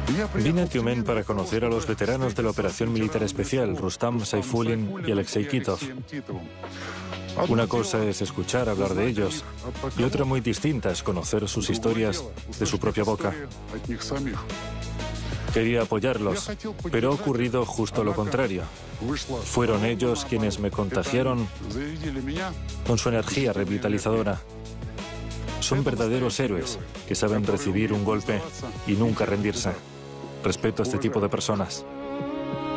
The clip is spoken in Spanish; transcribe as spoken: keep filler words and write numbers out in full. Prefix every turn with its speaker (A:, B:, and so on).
A: Vine a Tiumen para conocer a los veteranos de la Operación Militar Especial, Rustam Saifulin y Alexei Kitov. Una cosa es escuchar hablar de ellos y otra muy distinta es conocer sus historias de su propia boca. Quería apoyarlos, pero ha ocurrido justo lo contrario. Fueron ellos quienes me contagiaron con su energía revitalizadora. Son verdaderos héroes que saben recibir un golpe y nunca rendirse. Respeto a este tipo de personas.